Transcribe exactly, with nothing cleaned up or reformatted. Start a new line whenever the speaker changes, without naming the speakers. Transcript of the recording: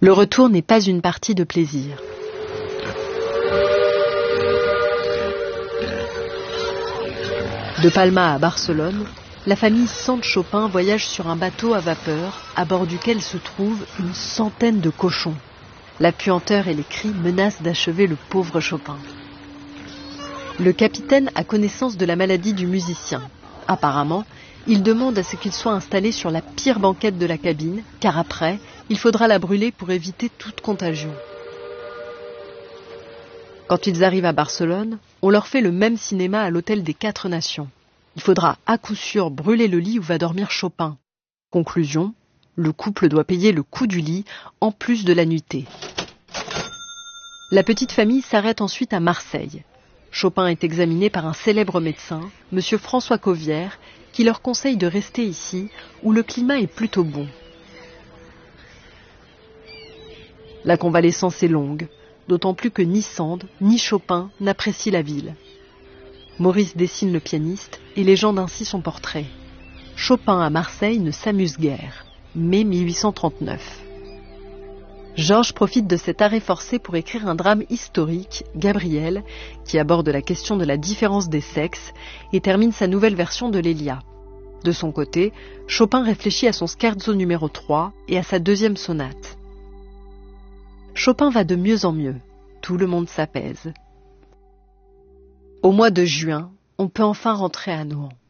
Le retour n'est pas une partie de plaisir. De Palma à Barcelone, la famille Sanz-Chopin voyage sur un bateau à vapeur à bord duquel se trouvent une centaine de cochons. La puanteur et les cris menacent d'achever le pauvre Chopin. Le capitaine a connaissance de la maladie du musicien. Apparemment, il demande à ce qu'il soit installé sur la pire banquette de la cabine, car après, il faudra la brûler pour éviter toute contagion. Quand ils arrivent à Barcelone, on leur fait le même cinéma à l'hôtel des Quatre Nations. Il faudra à coup sûr brûler le lit où va dormir Chopin. Conclusion, le couple doit payer le coût du lit en plus de la nuitée. La petite famille s'arrête ensuite à Marseille. Chopin est examiné par un célèbre médecin, M. François Cauvière, qui leur conseille de rester ici, où le climat est plutôt bon. La convalescence est longue, d'autant plus que ni Sand, ni Chopin n'apprécient la ville. Maurice dessine le pianiste et légende ainsi son portrait. Chopin à Marseille ne s'amuse guère. Mai mille huit cent trente-neuf. Georges profite de cet arrêt forcé pour écrire un drame historique, Gabriel, qui aborde la question de la différence des sexes et termine sa nouvelle version de l'Elia. De son côté, Chopin réfléchit à son scherzo numéro trois et à sa deuxième sonate. Chopin va de mieux en mieux. Tout le monde s'apaise. Au mois de juin, on peut enfin rentrer à Nohant.